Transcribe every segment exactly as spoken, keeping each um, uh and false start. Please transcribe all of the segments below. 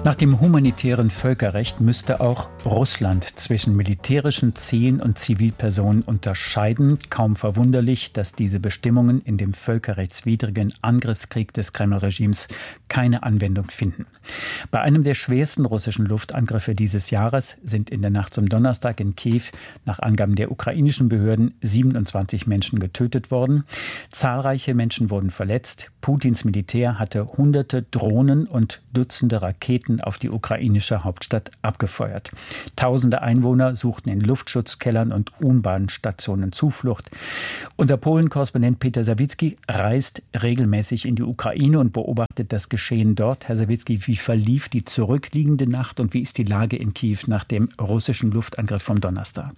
Nach dem humanitären Völkerrecht müsste auch Russland zwischen militärischen Zielen und Zivilpersonen unterscheiden. Kaum verwunderlich, dass diese Bestimmungen in dem völkerrechtswidrigen Angriffskrieg des Kreml-Regimes keine Anwendung finden. Bei einem der schwersten russischen Luftangriffe dieses Jahres sind in der Nacht zum Donnerstag in Kiew nach Angaben der ukrainischen Behörden siebenundzwanzig Menschen getötet worden. Zahlreiche Menschen wurden verletzt. Putins Militär hatte hunderte Drohnen und Dutzende Raketen auf die ukrainische Hauptstadt abgefeuert. Tausende Einwohner suchten in Luftschutzkellern und U-Bahn-Stationen Zuflucht. Unser Polen-Korrespondent Peter Sawicki reist regelmäßig in die Ukraine und beobachtet das Geschehen dort. Herr Sawicki, wie verlief die zurückliegende Nacht und wie ist die Lage in Kiew nach dem russischen Luftangriff vom Donnerstag?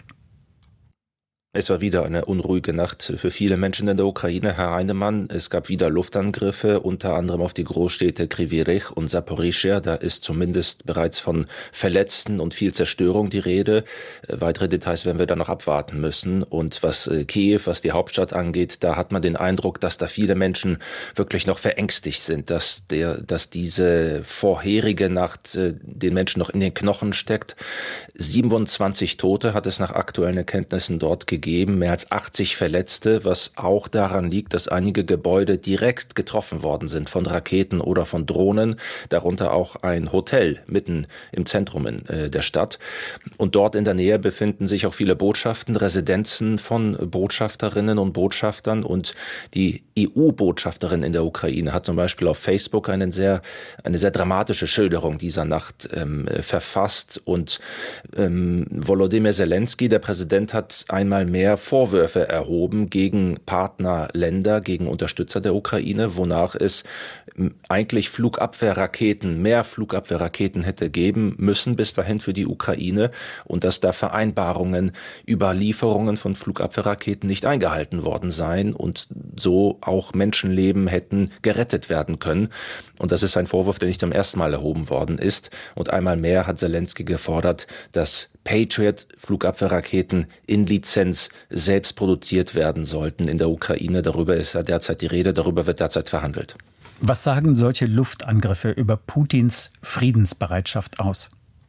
Es war wieder eine unruhige Nacht für viele Menschen in der Ukraine, Herr Heinemann. Es gab wieder Luftangriffe, unter anderem auf die Großstädte Kryvyi Rih und Saporischschja. Da ist zumindest bereits von Verletzten und viel Zerstörung die Rede. Weitere Details werden wir dann noch abwarten müssen. Und was Kiew, was die Hauptstadt angeht, da hat man den Eindruck, dass da viele Menschen wirklich noch verängstigt sind, dass der, dass diese vorherige Nacht den Menschen noch in den Knochen steckt. siebenundzwanzig Tote hat es nach aktuellen Erkenntnissen dort gegeben. Gegeben, mehr als achtzig Verletzte, was auch daran liegt, dass einige Gebäude direkt getroffen worden sind von Raketen oder von Drohnen, darunter auch ein Hotel mitten im Zentrum in, äh, der Stadt. Und dort in der Nähe befinden sich auch viele Botschaften, Residenzen von Botschafterinnen und Botschaftern, und die E U-Botschafterin in der Ukraine hat zum Beispiel auf Facebook einen sehr, eine sehr dramatische Schilderung dieser Nacht ähm, verfasst, und ähm, Volodymyr Zelensky, der Präsident, hat einmal mehr Vorwürfe erhoben gegen Partnerländer, gegen Unterstützer der Ukraine, wonach es eigentlich Flugabwehrraketen, mehr Flugabwehrraketen hätte geben müssen bis dahin für die Ukraine, und dass da Vereinbarungen über Lieferungen von Flugabwehrraketen nicht eingehalten worden seien und so auch Menschenleben hätten gerettet werden können. Und das ist ein Vorwurf, der nicht zum ersten Mal erhoben worden ist. Und einmal mehr hat Zelensky gefordert, dass Patriot-Flugabwehrraketen in Lizenz selbst produziert werden sollten in der Ukraine. Darüber ist ja derzeit die Rede, darüber wird derzeit verhandelt. Was sagen solche Luftangriffe über Putins Friedensbereitschaft aus?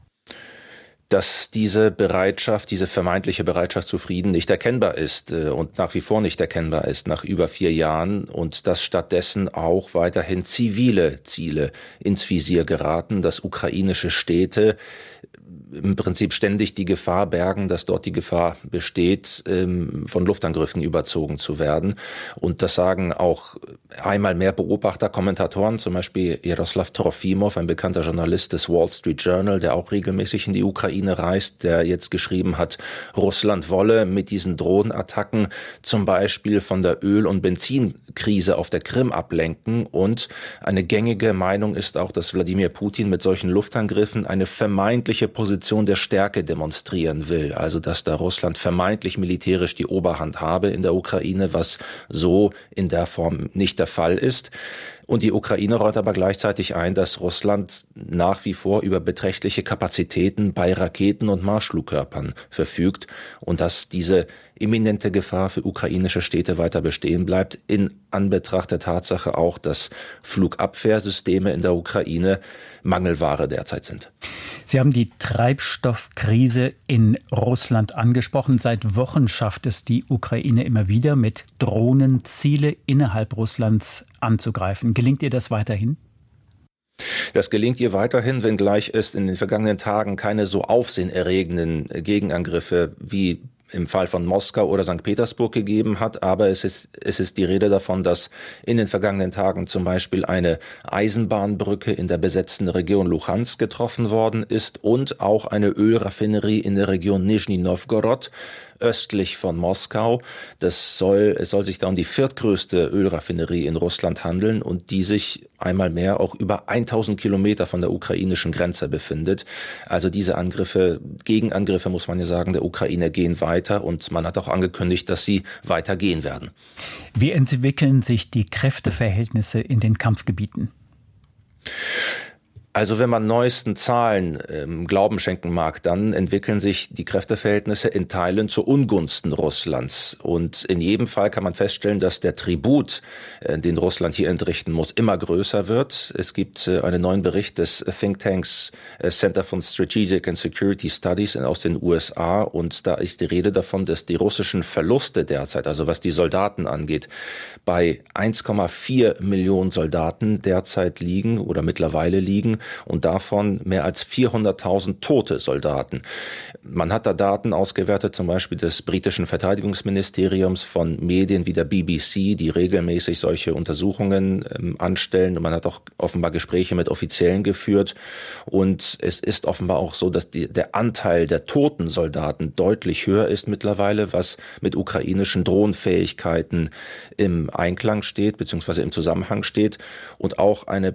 Dass diese Bereitschaft, diese vermeintliche Bereitschaft zu Frieden nicht erkennbar ist äh, und nach wie vor nicht erkennbar ist nach über vier Jahren, und dass stattdessen auch weiterhin zivile Ziele ins Visier geraten, dass ukrainische Städte im Prinzip ständig die Gefahr bergen, dass dort die Gefahr besteht, von Luftangriffen überzogen zu werden. Und das sagen auch einmal mehr Beobachter, Kommentatoren, zum Beispiel Jaroslav Trofimov, ein bekannter Journalist des Wall Street Journal, der auch regelmäßig in die Ukraine reist, der jetzt geschrieben hat, Russland wolle mit diesen Drohnenattacken zum Beispiel von der Öl- und Benzinkrise auf der Krim ablenken. Und eine gängige Meinung ist auch, dass Wladimir Putin mit solchen Luftangriffen eine vermeintliche Position der Stärke demonstrieren will, also dass da Russland vermeintlich militärisch die Oberhand habe in der Ukraine, was so in der Form nicht der Fall ist. Und die Ukraine räumt aber gleichzeitig ein, dass Russland nach wie vor über beträchtliche Kapazitäten bei Raketen und Marschflugkörpern verfügt und dass diese imminente Gefahr für ukrainische Städte weiter bestehen bleibt, in Anbetracht der Tatsache auch, dass Flugabwehrsysteme in der Ukraine Mangelware derzeit sind. Sie haben die Treibstoffkrise in Russland angesprochen. Seit Wochen schafft es die Ukraine immer wieder, mit Drohnen Ziele innerhalb Russlands anzugreifen. Gelingt ihr das weiterhin? Das gelingt ihr weiterhin, wenngleich es in den vergangenen Tagen keine so aufsehenerregenden Gegenangriffe wie im Fall von Moskau oder Sankt Petersburg gegeben hat, aber es ist, es ist die Rede davon, dass in den vergangenen Tagen zum Beispiel eine Eisenbahnbrücke in der besetzten Region Luhansk getroffen worden ist und auch eine Ölraffinerie in der Region Nischni Nowgorod, östlich von Moskau. Das soll, es soll sich da um die viertgrößte Ölraffinerie in Russland handeln und die sich einmal mehr auch über tausend Kilometer von der ukrainischen Grenze befindet. Also diese Angriffe, Gegenangriffe, muss man ja sagen, der Ukraine gehen weiter, und man hat auch angekündigt, dass sie weitergehen werden. Wie entwickeln sich die Kräfteverhältnisse in den Kampfgebieten? Also wenn man neuesten Zahlen ähm, Glauben schenken mag, dann entwickeln sich die Kräfteverhältnisse in Teilen zu Ungunsten Russlands. Und in jedem Fall kann man feststellen, dass der Tribut, äh, den Russland hier entrichten muss, immer größer wird. Es gibt äh, einen neuen Bericht des Thinktanks äh, Center for Strategic and Security Studies aus den U S A. Und da ist die Rede davon, dass die russischen Verluste derzeit, also was die Soldaten angeht, bei eins Komma vier Millionen Soldaten derzeit liegen oder mittlerweile liegen. Und davon mehr als vierhunderttausend tote Soldaten. Man hat da Daten ausgewertet, zum Beispiel des britischen Verteidigungsministeriums, von Medien wie der B B C, die regelmäßig solche Untersuchungen ähm, anstellen. Und man hat auch offenbar Gespräche mit Offiziellen geführt. Und es ist offenbar auch so, dass die, der Anteil der toten Soldaten deutlich höher ist mittlerweile, was mit ukrainischen Drohnenfähigkeiten im Einklang steht, beziehungsweise im Zusammenhang steht. Und auch eine